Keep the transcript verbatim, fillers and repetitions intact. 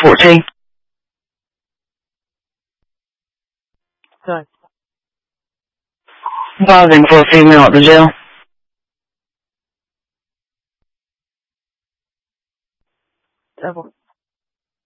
fourteen. Sorry. Pausing for a female at the jail. Double.